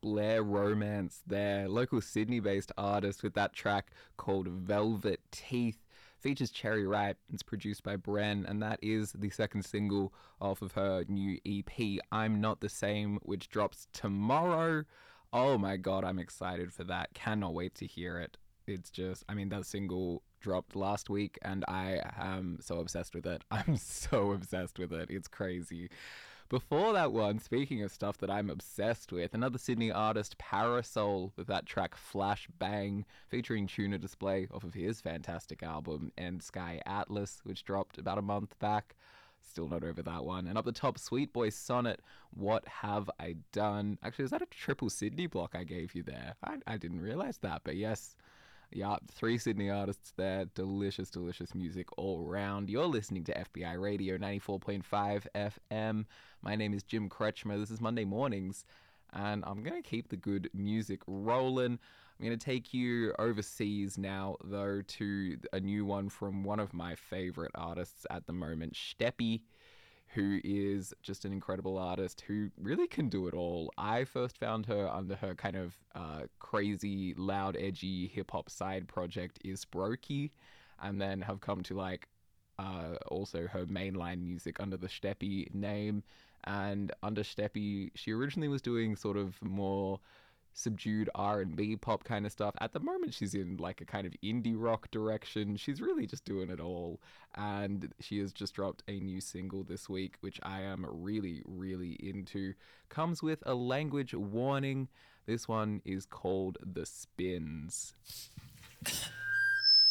Blair Romance there, local Sydney-based artist with that track called Velvet Teeth. Features Cherry Ripe. It's produced by Bren, and that is the second single off of her new EP, I'm Not the Same, which drops tomorrow. Oh my god, I'm excited for that. Cannot wait to hear it. It's just, I mean, that single dropped last week and I am so obsessed with it. I'm so obsessed with it. It's crazy. Before that one, speaking of stuff that I'm obsessed with, another Sydney artist, Parasol, with that track Flash Bang, featuring Tuna Display off of his fantastic album End Sky Atlas, which dropped about a month back. Still not over that one. And up the top, Sweet Boy Sonnet, What Have I Done? Actually, is that a triple Sydney block I gave you there? I didn't realise that, but yes. Yeah, 3 Sydney artists there. Delicious, delicious music all round. You're listening to FBI Radio 94.5 FM. My name is Jim Kretschmer. This is Monday Mornings, and I'm going to keep the good music rolling. I'm going to take you overseas now, though, to a new one from one of my favourite artists at the moment, Steppy, who is just an incredible artist who really can do it all. I first found her under her kind of crazy, loud, edgy hip-hop side project, Isbroki, and then have come to like also her mainline music under the Steppy name. And under Steppy, she originally was doing sort of more subdued R&B pop kind of stuff. At the moment, she's in like a kind of indie rock direction. She's really just doing it all. And she has just dropped a new single this week, which I am really, really into. Comes with a language warning. This one is called The Spins.